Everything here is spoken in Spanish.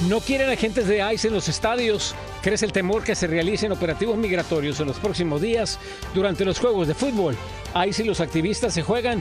No quieren agentes de ICE en los estadios. Crece el temor que se realicen operativos migratorios en los próximos días durante los juegos de fútbol. ICE y los activistas se juegan